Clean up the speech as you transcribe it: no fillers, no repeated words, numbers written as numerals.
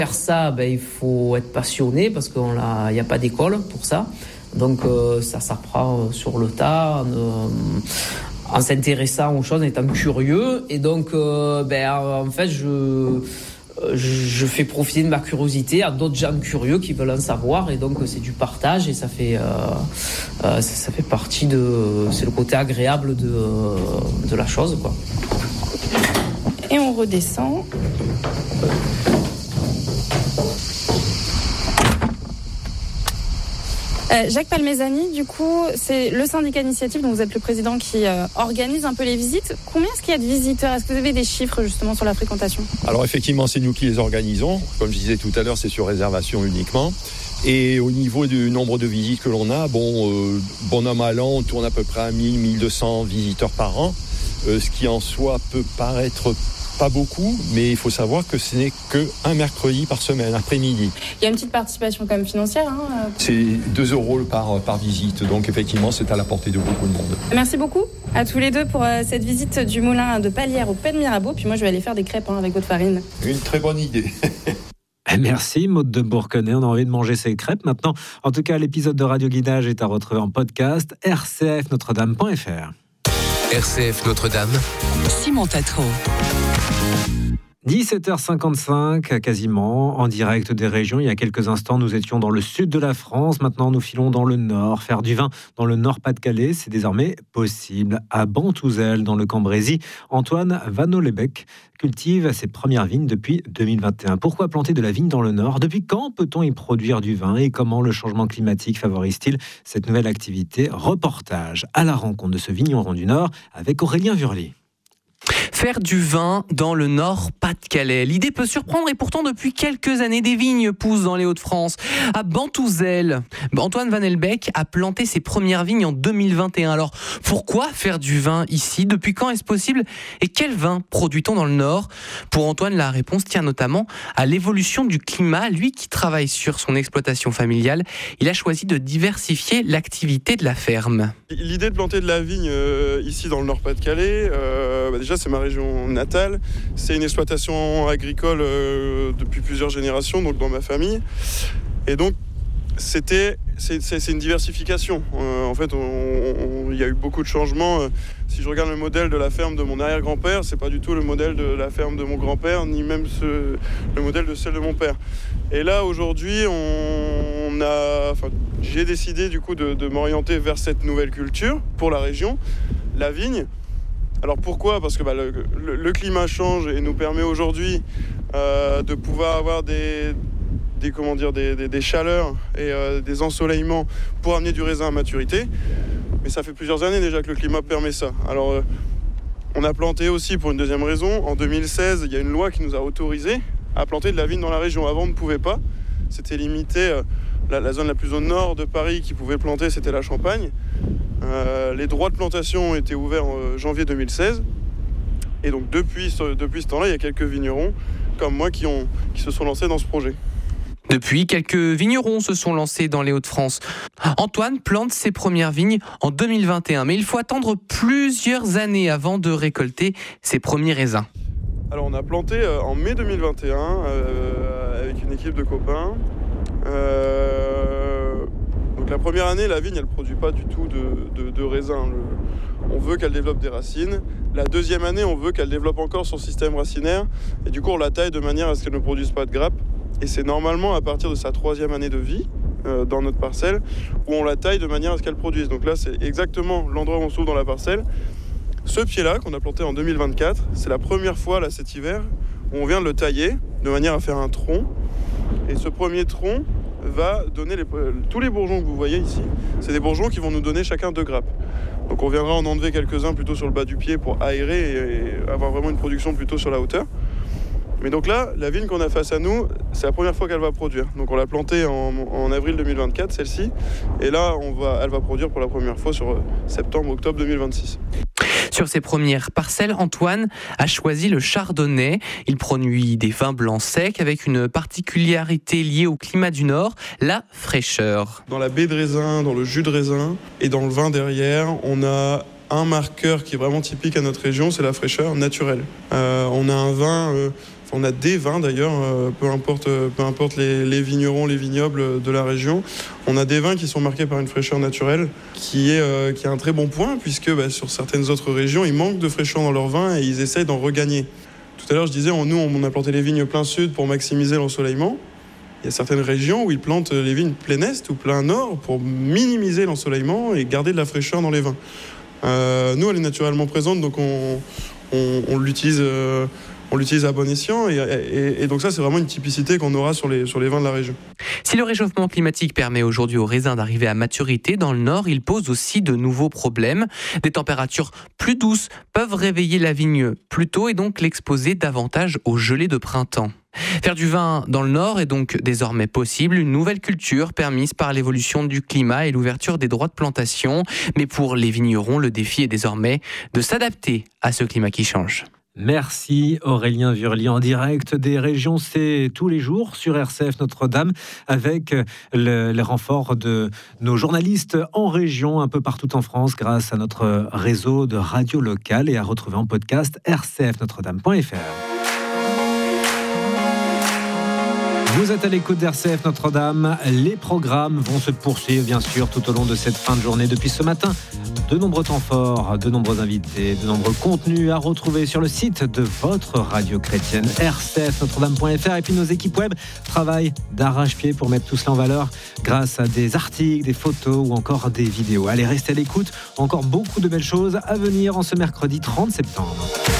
Faire ça, il faut être passionné parce qu'il n'y a pas d'école pour ça. Donc ça s'apprend sur le tas, en s'intéressant aux choses, en étant curieux. Et donc, en fait, je fais profiter de ma curiosité à d'autres gens curieux qui veulent en savoir. Et donc, c'est du partage et ça fait partie c'est le côté agréable de la chose, quoi. Et on redescend. Jacques Palmezani, du coup, c'est le syndicat d'initiative dont vous êtes le président qui organise un peu les visites. Combien est-ce qu'il y a de visiteurs ? Est-ce que vous avez des chiffres justement sur la fréquentation ? Alors effectivement, c'est nous qui les organisons. Comme je disais tout à l'heure, c'est sur réservation uniquement. Et au niveau du nombre de visites que l'on a, bon an mal an, on tourne à peu près à 1000-1200 visiteurs par an. Ce qui en soi peut paraître pas beaucoup, mais il faut savoir que ce n'est qu'un mercredi par semaine, après-midi. Il y a une petite participation quand même financière. C'est 2 € par visite, donc effectivement c'est à la portée de beaucoup de monde. Merci beaucoup à tous les deux pour cette visite du moulin de Palière au Pays de Mirabeau. Puis moi je vais aller faire des crêpes avec votre farine. Une très bonne idée. Merci Maude de Bourquenay, on a envie de manger ces crêpes maintenant. En tout cas, l'épisode de Radio Guidage est à retrouver en podcast rcfnotredame.fr. RCF Notre-Dame, Simon Tatro. 17h55, quasiment, en direct des régions. Il y a quelques instants, nous étions dans le sud de la France. Maintenant, nous filons dans le nord. Faire du vin dans le Nord-Pas-de-Calais, c'est désormais possible. À Bantouzel, dans le Cambrésis, Antoine Vanollebec cultive ses premières vignes depuis 2021. Pourquoi planter de la vigne dans le nord ? Depuis quand peut-on y produire du vin ? Et comment le changement climatique favorise-t-il cette nouvelle activité ? Reportage à la rencontre de ce vigneron du Nord avec Aurélien Vurly. Faire du vin dans le Nord-Pas-de-Calais. L'idée peut surprendre et pourtant depuis quelques années, des vignes poussent dans les Hauts-de-France. À Bantouzel, Antoine Vanollebec a planté ses premières vignes en 2021. Alors pourquoi faire du vin ici ? Depuis quand est-ce possible ? Et quel vin produit-on dans le Nord ? Pour Antoine, la réponse tient notamment à l'évolution du climat. Lui qui travaille sur son exploitation familiale, il a choisi de diversifier l'activité de la ferme. L'idée de planter de la vigne ici dans le Nord-Pas-de-Calais, déjà c'est ma région natale, c'est une exploitation agricole depuis plusieurs générations, donc dans ma famille, et donc c'est une diversification. En fait, il y a eu beaucoup de changements. Si je regarde le modèle de la ferme de mon arrière-grand-père, c'est pas du tout le modèle de la ferme de mon grand-père, ni même le modèle de celle de mon père. Et là, aujourd'hui, j'ai décidé du coup de m'orienter vers cette nouvelle culture pour la région, la vigne. Alors pourquoi ? Parce que le climat change et nous permet aujourd'hui de pouvoir avoir des chaleurs et des ensoleillements pour amener du raisin à maturité. Mais ça fait plusieurs années déjà que le climat permet ça. Alors on a planté aussi pour une deuxième raison. En 2016, il y a une loi qui nous a autorisé à planter de la vigne dans la région. Avant, on ne pouvait pas. C'était limité. La zone la plus au nord de Paris qui pouvait planter, c'était la Champagne. Les droits de plantation ont été ouverts en janvier 2016. Et donc depuis ce temps-là, il y a quelques vignerons comme moi qui se sont lancés dans ce projet. Depuis, quelques vignerons se sont lancés dans les Hauts-de-France. Antoine plante ses premières vignes en 2021, mais il faut attendre plusieurs années avant de récolter ses premiers raisins. Alors on a planté en mai 2021 avec une équipe de copains. Donc la première année, la vigne, elle ne produit pas du tout de raisin. On veut qu'elle développe des racines. La deuxième année, on veut qu'elle développe encore son système racinaire. Et du coup, on la taille de manière à ce qu'elle ne produise pas de grappes. Et c'est normalement à partir de sa troisième année de vie, dans notre parcelle, où on la taille de manière à ce qu'elle produise. Donc là, c'est exactement l'endroit où on se trouve dans la parcelle. Ce pied-là, qu'on a planté en 2024, c'est la première fois, là, cet hiver, où on vient de le tailler de manière à faire un tronc. Et ce premier tronc va donner tous les bourgeons que vous voyez ici. C'est des bourgeons qui vont nous donner chacun 2 grappes. Donc on viendra en enlever quelques-uns plutôt sur le bas du pied pour aérer et avoir vraiment une production plutôt sur la hauteur. Mais donc là, la vigne qu'on a face à nous, c'est la première fois qu'elle va produire. Donc on l'a plantée en avril 2024, celle-ci. Et là, elle va produire pour la première fois sur septembre-octobre 2026. Sur ses premières parcelles, Antoine a choisi le chardonnay. Il produit des vins blancs secs avec une particularité liée au climat du Nord, la fraîcheur. Dans la baie de raisin, dans le jus de raisin et dans le vin derrière, on a un marqueur qui est vraiment typique à notre région, c'est la fraîcheur naturelle. On a un vin... On a des vins d'ailleurs, peu importe les vignerons, les vignobles de la région. On a des vins qui sont marqués par une fraîcheur naturelle qui est un très bon point puisque sur certaines autres régions, ils manquent de fraîcheur dans leurs vins et ils essayent d'en regagner. Tout à l'heure, je disais, nous, on a planté les vignes plein sud pour maximiser l'ensoleillement. Il y a certaines régions où ils plantent les vignes plein est ou plein nord pour minimiser l'ensoleillement et garder de la fraîcheur dans les vins. Nous, elle est naturellement présente, donc on l'utilise à bon escient. Et donc ça, c'est vraiment une typicité qu'on aura sur les vins de la région. Si le réchauffement climatique permet aujourd'hui aux raisins d'arriver à maturité dans le nord, il pose aussi de nouveaux problèmes. Des températures plus douces peuvent réveiller la vigne plus tôt et donc l'exposer davantage aux gelées de printemps. Faire du vin dans le Nord est donc désormais possible, une nouvelle culture permise par l'évolution du climat et l'ouverture des droits de plantation. Mais pour les vignerons, le défi est désormais de s'adapter à ce climat qui change. Merci Aurélien Vurli en direct des régions, c'est tous les jours sur RCF Notre-Dame avec les renforts de nos journalistes en région un peu partout en France grâce à notre réseau de radio locale et à retrouver en podcast rcfnotredame.fr. Vous êtes à l'écoute d'RCF Notre-Dame. Les programmes vont se poursuivre, bien sûr, tout au long de cette fin de journée. Depuis ce matin, de nombreux temps forts, de nombreux invités, de nombreux contenus à retrouver sur le site de votre radio chrétienne, rcfnotredame.fr. Et puis nos équipes web travaillent d'arrache-pied pour mettre tout cela en valeur grâce à des articles, des photos ou encore des vidéos. Allez, restez à l'écoute. Encore beaucoup de belles choses à venir en ce mercredi 30 septembre.